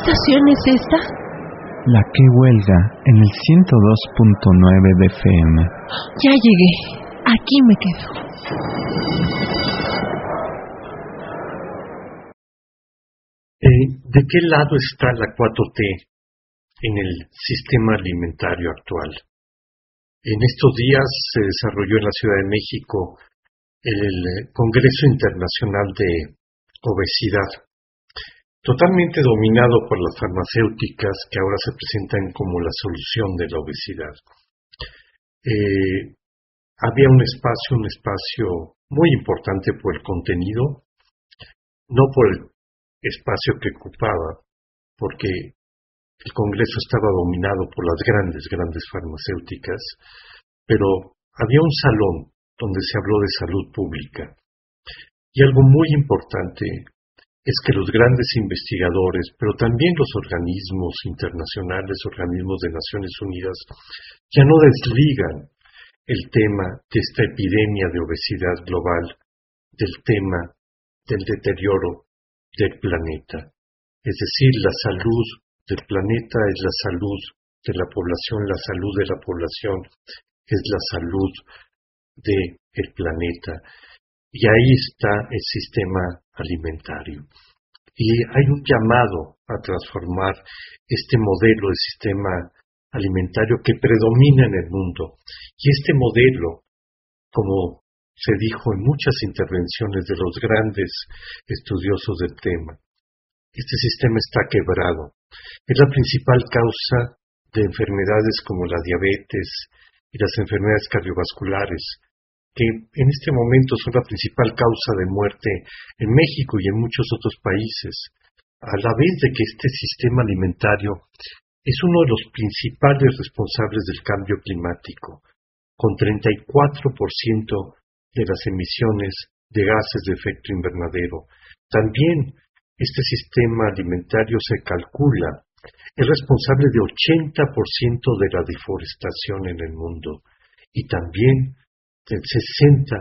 estación es esta? La que huelga en el 102.9 de FM. Ya llegué. Aquí me quedo. ¿De qué lado está la 4T en el sistema alimentario actual? En estos días se desarrolló en la Ciudad de México el Congreso Internacional de Obesidad, totalmente dominado por las farmacéuticas que ahora se presentan como la solución de la obesidad. Había un espacio muy importante por el contenido, no por el espacio que ocupaba, porque el Congreso estaba dominado por las grandes farmacéuticas, pero había un salón donde se habló de salud pública. Y algo muy importante es que los grandes investigadores, pero también los organismos internacionales, organismos de Naciones Unidas, ya no desligan el tema de esta epidemia de obesidad global del tema del deterioro del planeta. Es decir, la salud del planeta es la salud de la población, la salud de la población es la salud del planeta. Y ahí está el sistema alimentario. Y hay un llamado a transformar este modelo de sistema alimentario que predomina en el mundo. Y este modelo, como se dijo en muchas intervenciones de los grandes estudiosos del tema, este sistema está quebrado. Es la principal causa de enfermedades como la diabetes y las enfermedades cardiovasculares, que en este momento son la principal causa de muerte en México y en muchos otros países, a la vez de que este sistema alimentario es uno de los principales responsables del cambio climático, con 34% de las emisiones de gases de efecto invernadero. También este sistema alimentario se calcula es responsable de 80% de la deforestación en el mundo y también del 60%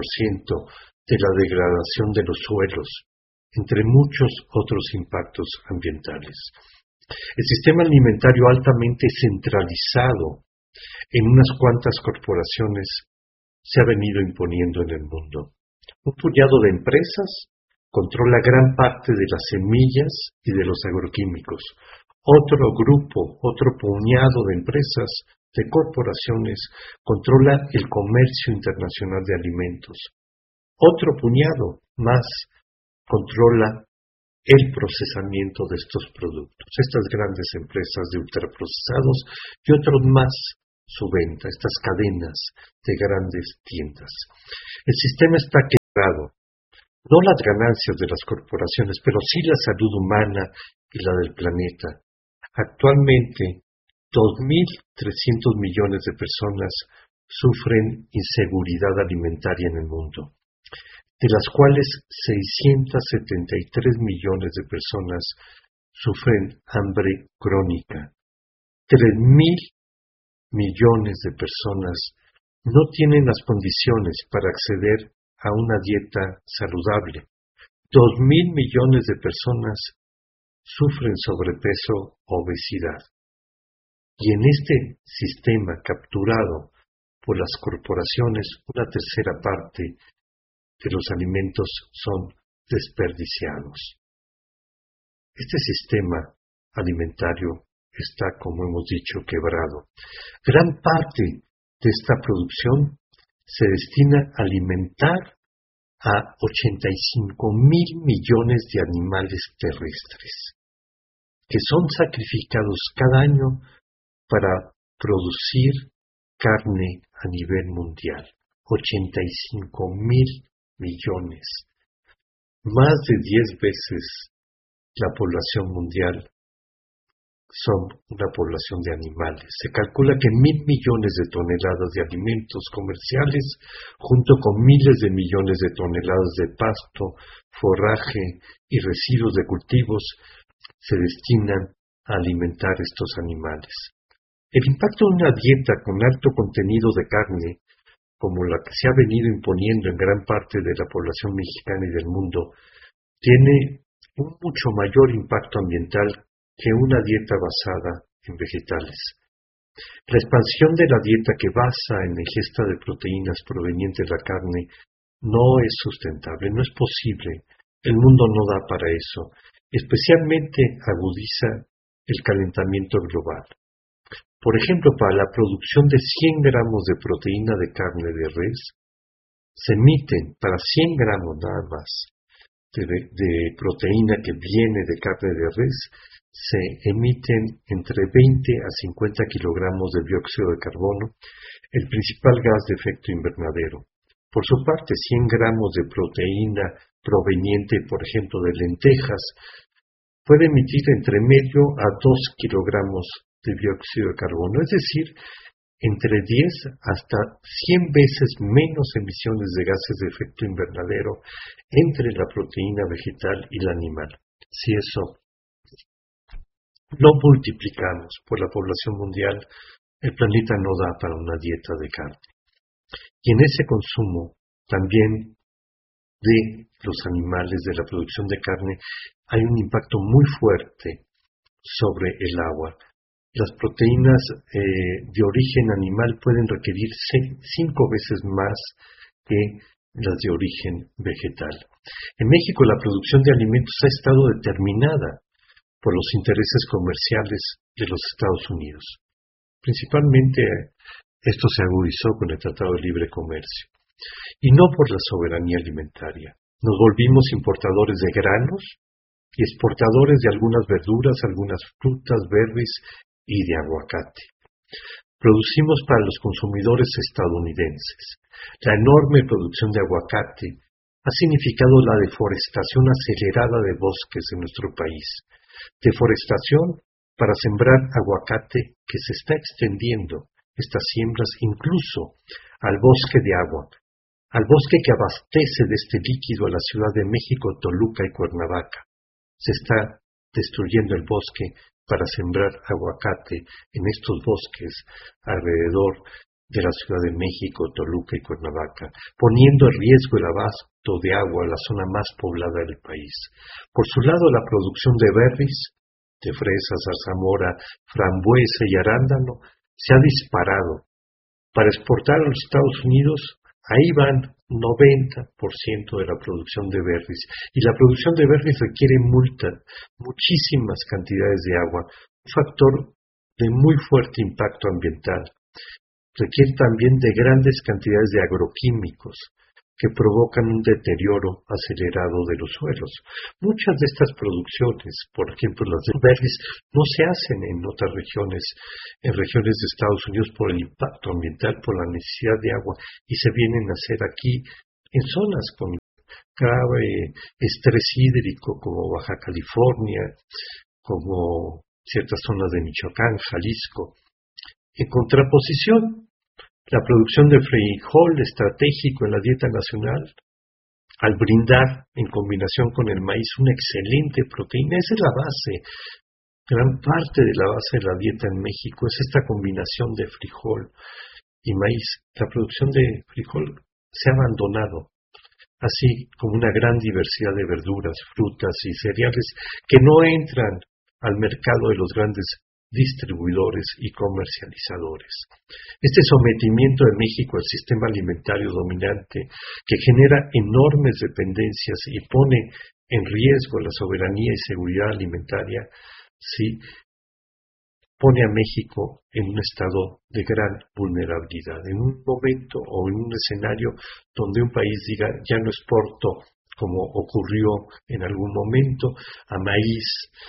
de la degradación de los suelos, entre muchos otros impactos ambientales. El sistema alimentario altamente centralizado en unas cuantas corporaciones se ha venido imponiendo en el mundo. Un puñado de empresas controla gran parte de las semillas y de los agroquímicos. Otro grupo, otro puñado de empresas, de corporaciones, controla el comercio internacional de alimentos. Otro puñado más controla el procesamiento de estos productos, estas grandes empresas de ultraprocesados y otros más su venta, estas cadenas de grandes tiendas. El sistema está quebrado, no las ganancias de las corporaciones, pero sí la salud humana y la del planeta. Actualmente, 2.300 millones de personas sufren inseguridad alimentaria en el mundo, de las cuales 673 millones de personas sufren hambre crónica. 3.000 millones de personas no tienen las condiciones para acceder a una dieta saludable. 2.000 millones de personas sufren sobrepeso o obesidad. Y en este sistema capturado por las corporaciones, una tercera parte de los alimentos son desperdiciados. Este sistema alimentario está, como hemos dicho, quebrado. Gran parte de esta producción se destina a alimentar a 85.000 millones de animales terrestres, que son sacrificados cada año para producir carne a nivel mundial. 85.000 millones, más de 10 veces la población mundial son una población de animales. Se calcula que 1.000 millones de toneladas de alimentos comerciales, junto con miles de millones de toneladas de pasto, forraje y residuos de cultivos, se destinan a alimentar estos animales. El impacto de una dieta con alto contenido de carne, como la que se ha venido imponiendo en gran parte de la población mexicana y del mundo, tiene un mucho mayor impacto ambiental que una dieta basada en vegetales. La expansión de la dieta que basa en la ingesta de proteínas provenientes de la carne no es sustentable, no es posible. El mundo no da para eso. Especialmente agudiza el calentamiento global. Por ejemplo, para la producción de 100 gramos de proteína de carne de res, se emiten para 100 gramos nada más de proteína que viene de carne de res, se emiten entre 20 a 50 kilogramos de dióxido de carbono, el principal gas de efecto invernadero. Por su parte, 100 gramos de proteína proveniente, por ejemplo, de lentejas, puede emitir entre medio a 2 kilogramos de dióxido de carbono, es decir, entre 10 hasta 100 veces menos emisiones de gases de efecto invernadero entre la proteína vegetal y la animal. Si eso lo multiplicamos por la población mundial, el planeta no da para una dieta de carne. Y en ese consumo también de los animales, de la producción de carne, hay un impacto muy fuerte sobre el agua. Las proteínas de origen animal pueden requerir 5 veces más que las de origen vegetal. En México la producción de alimentos ha estado determinada por los intereses comerciales de los Estados Unidos. Principalmente esto se agudizó con el Tratado de Libre Comercio. Y no por la soberanía alimentaria. Nos volvimos importadores de granos y exportadores de algunas verduras, algunas frutas, berries y de aguacate. Producimos para los consumidores estadounidenses. La enorme producción de aguacate ha significado la deforestación acelerada de bosques en nuestro país. Deforestación para sembrar aguacate que se está extendiendo, estas siembras incluso al bosque de agua, al bosque que abastece de este líquido a la Ciudad de México, Toluca y Cuernavaca. Se está destruyendo el bosque para sembrar aguacate en estos bosques alrededor de la Ciudad de México, Toluca y Cuernavaca, poniendo en riesgo el abasto de agua a la zona más poblada del país. Por su lado, la producción de berries, de fresas, zarzamora, frambuesa y arándano se ha disparado. Para exportar a los Estados Unidos, ahí van 90% de la producción de berries. Y la producción de berries requiere muchísimas cantidades de agua, un factor de muy fuerte impacto ambiental. Requiere también de grandes cantidades de agroquímicos que provocan un deterioro acelerado de los suelos. Muchas de estas producciones, por ejemplo las de berries, no se hacen en otras regiones, en regiones de Estados Unidos por el impacto ambiental, por la necesidad de agua, y se vienen a hacer aquí en zonas con grave estrés hídrico como Baja California, como ciertas zonas de Michoacán, Jalisco. En contraposición, la producción de frijol estratégico en la dieta nacional, al brindar en combinación con el maíz una excelente proteína, esa es la base, gran parte de la base de la dieta en México es esta combinación de frijol y maíz. La producción de frijol se ha abandonado, así como una gran diversidad de verduras, frutas y cereales que no entran al mercado de los grandes distribuidores y comercializadores. Este sometimiento de México al sistema alimentario dominante, que genera enormes dependencias y pone en riesgo la soberanía y seguridad alimentaria, sí, pone a México en un estado de gran vulnerabilidad, en un momento o en un escenario donde un país diga, ya no exporto, como ocurrió en algún momento, a maíz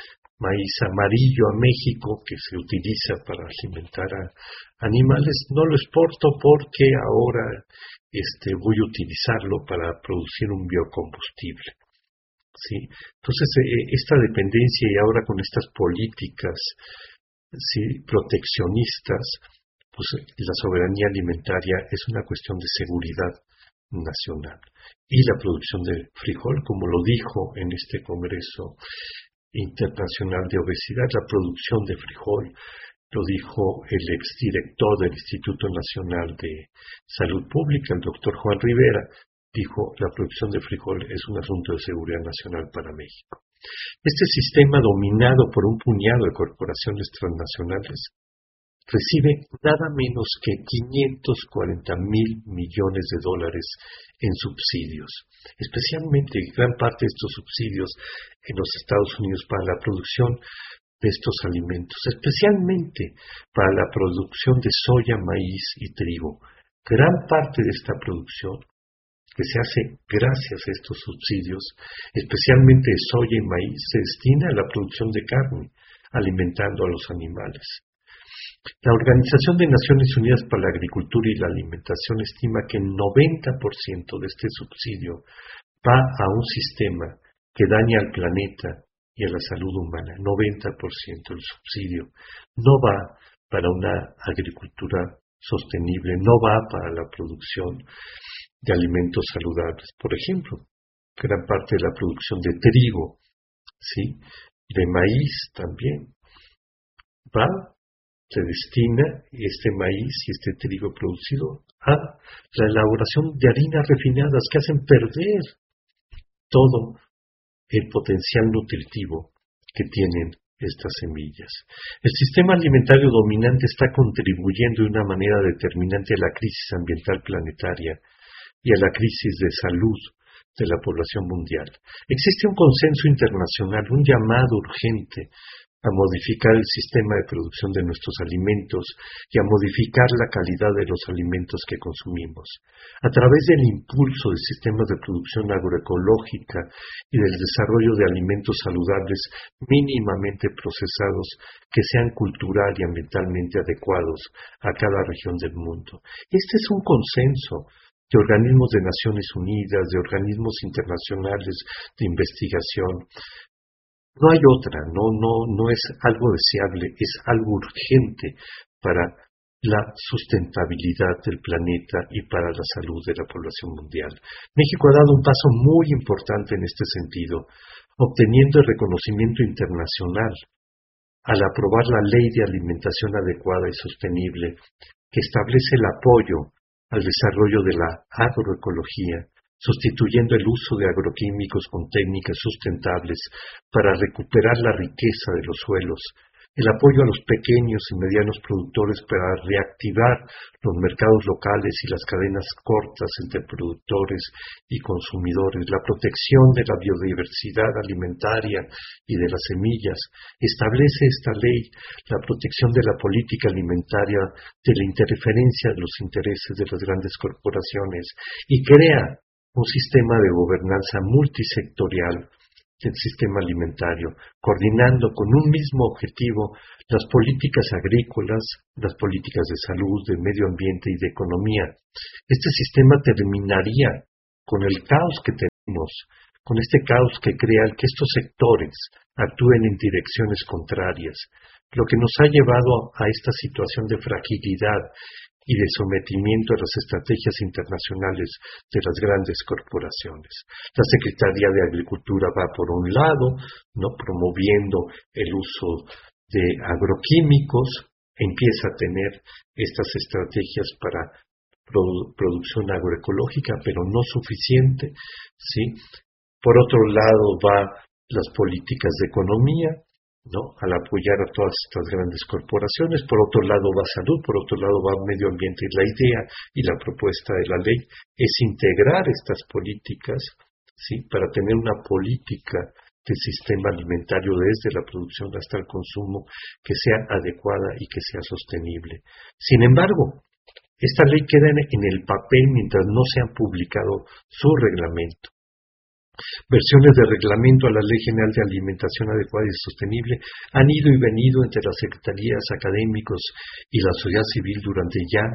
amarillo a México, que se utiliza para alimentar a animales, no lo exporto porque ahora voy a utilizarlo para producir un biocombustible. ¿Sí? Entonces, esta dependencia y ahora con estas políticas, ¿sí?, proteccionistas, pues la soberanía alimentaria es una cuestión de seguridad nacional. Y la producción de frijol, como lo dijo en este Congreso Internacional de Obesidad, la producción de frijol, lo dijo el exdirector del Instituto Nacional de Salud Pública, el doctor Juan Rivera, dijo, la producción de frijol es un asunto de seguridad nacional para México. Este sistema, dominado por un puñado de corporaciones transnacionales, recibe nada menos que 540,000 millones de dólares en subsidios, especialmente gran parte de estos subsidios en los Estados Unidos para la producción de estos alimentos, especialmente para la producción de soya, maíz y trigo. Gran parte de esta producción, que se hace gracias a estos subsidios, especialmente de soya y maíz, se destina a la producción de carne, alimentando a los animales. La Organización de Naciones Unidas para la Agricultura y la Alimentación estima que el 90% de este subsidio va a un sistema que daña al planeta y a la salud humana. 90% del subsidio no va para una agricultura sostenible, no va para la producción de alimentos saludables. Por ejemplo, gran parte de la producción de trigo, ¿sí?, de maíz también, se destina este maíz y este trigo producido a la elaboración de harinas refinadas que hacen perder todo el potencial nutritivo que tienen estas semillas. El sistema alimentario dominante está contribuyendo de una manera determinante a la crisis ambiental planetaria y a la crisis de salud de la población mundial. Existe un consenso internacional, un llamado urgente a modificar el sistema de producción de nuestros alimentos y a modificar la calidad de los alimentos que consumimos. A través del impulso de sistemas de producción agroecológica y del desarrollo de alimentos saludables mínimamente procesados que sean cultural y ambientalmente adecuados a cada región del mundo. Este es un consenso de organismos de Naciones Unidas, de organismos internacionales de investigación. No hay otra, no es algo deseable, es algo urgente para la sustentabilidad del planeta y para la salud de la población mundial. México ha dado un paso muy importante en este sentido, obteniendo el reconocimiento internacional al aprobar la Ley de Alimentación Adecuada y Sostenible, que establece el apoyo al desarrollo de la agroecología, sustituyendo el uso de agroquímicos con técnicas sustentables para recuperar la riqueza de los suelos, el apoyo a los pequeños y medianos productores para reactivar los mercados locales y las cadenas cortas entre productores y consumidores, la protección de la biodiversidad alimentaria y de las semillas. Establece esta ley la protección de la política alimentaria de la interferencia de los intereses de las grandes corporaciones y crea un sistema de gobernanza multisectorial del sistema alimentario, coordinando con un mismo objetivo las políticas agrícolas, las políticas de salud, de medio ambiente y de economía. Este sistema terminaría con el caos que tenemos, con este caos que crea que estos sectores actúen en direcciones contrarias, lo que nos ha llevado a esta situación de fragilidad y de sometimiento a las estrategias internacionales de las grandes corporaciones. La Secretaría de Agricultura va por un lado, promoviendo el uso de agroquímicos, empieza a tener estas estrategias para producción agroecológica, pero no suficiente, ¿sí? Por otro lado va las políticas de economía, al apoyar a todas estas grandes corporaciones. Por otro lado va salud, por otro lado va medio ambiente. Y la idea y la propuesta de la ley es integrar estas políticas, ¿sí?, para tener una política de sistema alimentario desde la producción hasta el consumo que sea adecuada y que sea sostenible. Sin embargo, esta ley queda en el papel mientras no se ha publicado su reglamento. Versiones de reglamento a la Ley General de Alimentación Adecuada y Sostenible han ido y venido entre las secretarías, académicos y la sociedad civil durante ya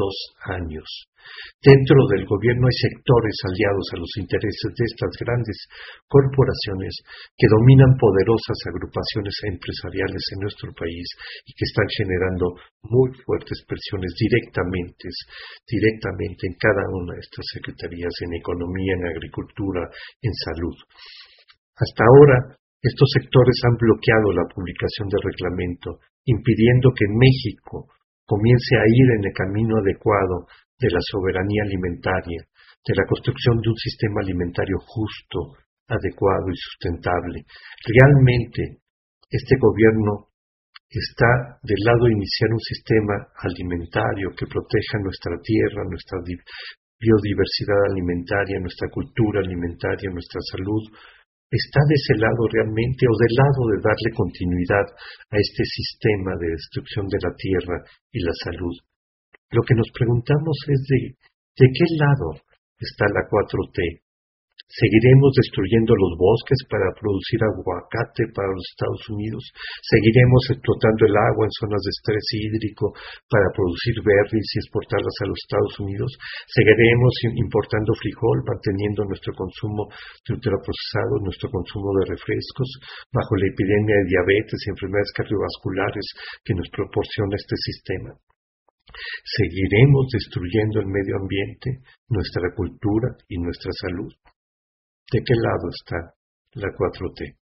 2 años. Dentro del gobierno hay sectores aliados a los intereses de estas grandes corporaciones que dominan poderosas agrupaciones empresariales en nuestro país y que están generando muy fuertes presiones directamente en cada una de estas secretarías, en economía, en agricultura, en salud. Hasta ahora, estos sectores han bloqueado la publicación del reglamento, impidiendo que México comience a ir en el camino adecuado de la soberanía alimentaria, de la construcción de un sistema alimentario justo, adecuado y sustentable. Realmente, este gobierno está del lado de iniciar un sistema alimentario que proteja nuestra tierra, nuestra biodiversidad alimentaria, nuestra cultura alimentaria, nuestra salud. ¿Está de ese lado realmente o del lado de darle continuidad a este sistema de destrucción de la tierra y la salud? Lo que nos preguntamos es ¿de qué lado está la 4T? ¿Seguiremos destruyendo los bosques para producir aguacate para los Estados Unidos? ¿Seguiremos explotando el agua en zonas de estrés hídrico para producir berries y exportarlas a los Estados Unidos? ¿Seguiremos importando frijol, manteniendo nuestro consumo de ultraprocesados, nuestro consumo de refrescos, bajo la epidemia de diabetes y enfermedades cardiovasculares que nos proporciona este sistema? ¿Seguiremos destruyendo el medio ambiente, nuestra cultura y nuestra salud? ¿De qué lado está la 4T?